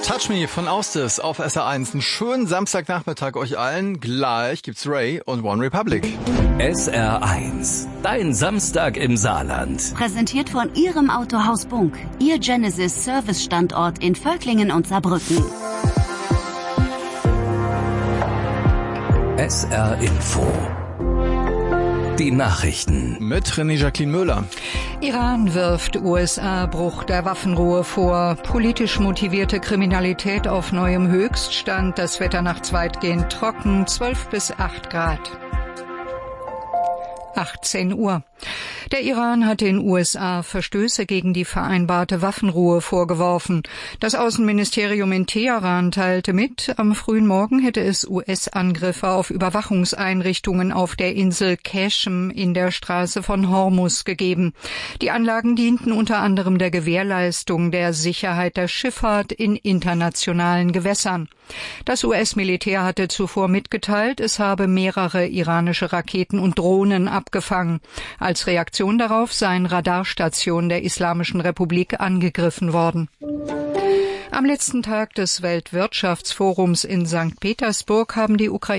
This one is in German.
Touch Me von Austis auf SR1. Einen schönen Samstagnachmittag euch allen. Gleich gibt's Ray und One Republic. SR1, dein Samstag im Saarland. Präsentiert von Ihrem Autohaus Bunk, Ihr Genesis Service Standort in Völklingen und Saarbrücken. SR Info. Die Nachrichten. Mit René Jacqueline Möller. Iran wirft USA Bruch der Waffenruhe vor. Politisch motivierte Kriminalität auf neuem Höchststand. Das Wetter nachts weitgehend trocken. 12 bis 8 Grad. 18 Uhr. Der Iran hat den USA Verstöße gegen die vereinbarte Waffenruhe vorgeworfen. Das Außenministerium in Teheran teilte mit, am frühen Morgen hätte es US-Angriffe auf Überwachungseinrichtungen auf der Insel Qashm in der Straße von Hormuz gegeben. Die Anlagen dienten unter anderem der Gewährleistung der Sicherheit der Schifffahrt in internationalen Gewässern. Das US-Militär hatte zuvor mitgeteilt, es habe mehrere iranische Raketen und Drohnen abgefangen. Als Reaktion darauf seien Radarstationen der Islamischen Republik angegriffen worden. Am letzten Tag des Weltwirtschaftsforums in St. Petersburg haben die